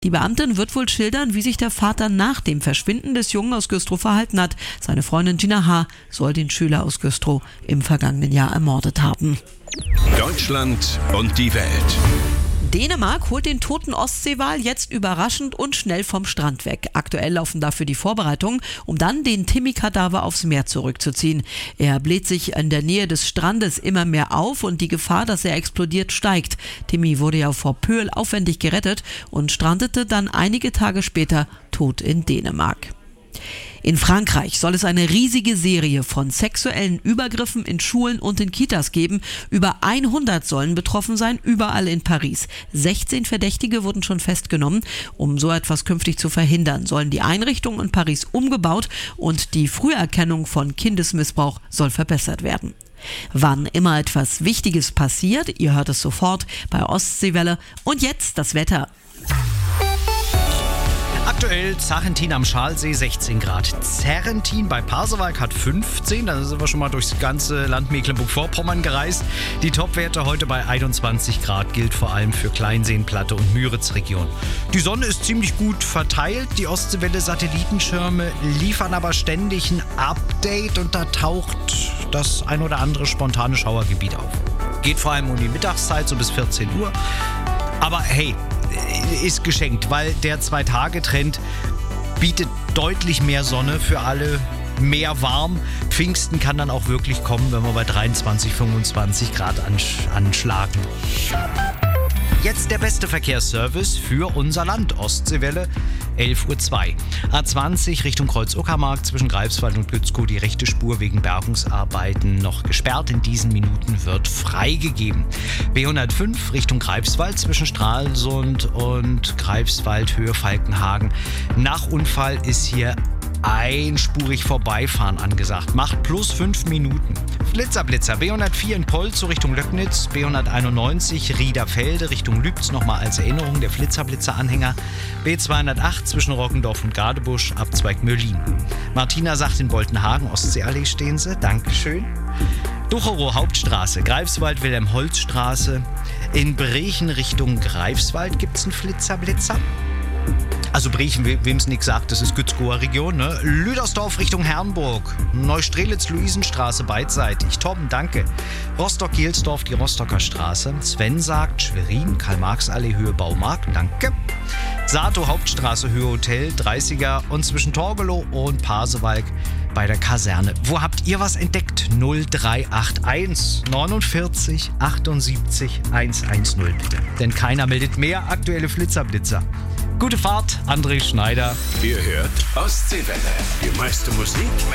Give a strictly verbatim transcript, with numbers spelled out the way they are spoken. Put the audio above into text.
Die Beamtin wird wohl schildern, wie sich der Vater nach dem Verschwinden des Jungen aus Güstrow verhalten hat. Seine Freundin Gina H. soll den Schüler aus Güstrow im vergangenen Jahr ermordet haben. Deutschland und die Welt. Dänemark holt den toten Ostseewal jetzt überraschend und schnell vom Strand weg. Aktuell laufen dafür die Vorbereitungen, um dann den Timmy-Kadaver aufs Meer zurückzuziehen. Er bläht sich in der Nähe des Strandes immer mehr auf und die Gefahr, dass er explodiert, steigt. Timmy wurde ja vor Pöhl aufwendig gerettet und strandete dann einige Tage später tot in Dänemark. In Frankreich soll es eine riesige Serie von sexuellen Übergriffen in Schulen und in Kitas geben. Über hundert sollen betroffen sein, überall in Paris. sechzehn Verdächtige wurden schon festgenommen. Um so etwas künftig zu verhindern, sollen die Einrichtungen in Paris umgebaut und die Früherkennung von Kindesmissbrauch soll verbessert werden. Wann immer etwas Wichtiges passiert, ihr hört es sofort bei Ostseewelle. Und jetzt das Wetter. Aktuell Zachenthin am Schalsee sechzehn Grad. Zerrentin bei Pasewalk hat fünfzehn. Da sind wir schon mal durchs ganze Land Mecklenburg-Vorpommern gereist. Die Topwerte heute bei einundzwanzig Grad, gilt vor allem für Kleinseen, Platte und Müritz-Region. Die Sonne ist ziemlich gut verteilt. Die Ostseewelle-Satellitenschirme liefern aber ständig ein Update und da taucht das ein oder andere spontane Schauergebiet auf. Geht vor allem um die Mittagszeit, so bis vierzehn Uhr. Aber hey, ist geschenkt, weil der Zwei-Tage-Trend bietet deutlich mehr Sonne für alle, mehr warm. Pfingsten kann dann auch wirklich kommen, wenn wir bei dreiundzwanzig, fünfundzwanzig Grad ansch- anschlagen. Jetzt der beste Verkehrsservice für unser Land. Ostseewelle, elf Uhr zwei. A zwanzig Richtung Kreuz-Uckermark zwischen Greifswald und Gützkow. Die rechte Spur wegen Bergungsarbeiten noch gesperrt. In diesen Minuten wird freigegeben. B hundertfünf Richtung Greifswald zwischen Stralsund und Greifswald Höhe Falkenhagen. Nach Unfall ist hier einspurig vorbeifahren angesagt. Macht plus fünf Minuten. Blitzerblitzer, B hundertvier in Polzow Richtung Löcknitz, B hunderteinundneunzig Riederfelde Richtung Lübz, nochmal als Erinnerung der Blitzerblitzer-Anhänger, B zweihundertacht zwischen Rockendorf und Gadebusch, Abzweig Mürlin. Martina sagt in Boltenhagen, Ostseeallee stehen sie, Dankeschön. Ducherow Hauptstraße, Greifswald Wilhelm-Holz-Straße, in Brechen Richtung Greifswald gibt es einen Blitzerblitzer. Also Brechen, wem es nichts sagt, das ist Gützkower Region, ne? Lüdersdorf Richtung Herrenburg, Neustrelitz-Luisenstraße beidseitig, Torben, danke. Rostock-Gelsdorf, die Rostocker Straße. Sven sagt Schwerin, Karl-Marx-Allee, Höhe Baumarkt, danke. Sato Hauptstraße, Höhe Hotel, dreißiger und zwischen Torgelow und Pasewalk bei der Kaserne. Wo habt ihr was entdeckt? null drei acht eins neunundvierzig achtundsiebzig hundertzehn bitte. Denn keiner meldet mehr aktuelle Flitzerblitzer. Gute Fahrt, André Schneider. Ihr hört Ostseewelle. Die meiste Musik